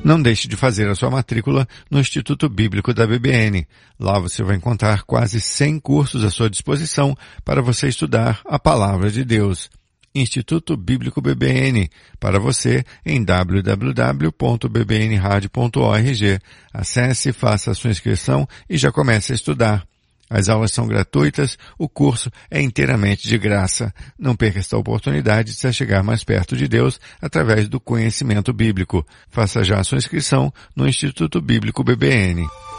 Não deixe de fazer a sua matrícula no Instituto Bíblico da BBN. Lá você vai encontrar quase 100 cursos à sua disposição para você estudar a Palavra de Deus. Instituto Bíblico BBN, para você em www.bbnradio.org. Acesse, faça a sua inscrição e já comece a estudar. As aulas são gratuitas, o curso é inteiramente de graça. Não perca esta oportunidade de se chegar mais perto de Deus através do conhecimento bíblico. Faça já a sua inscrição no Instituto Bíblico BBN.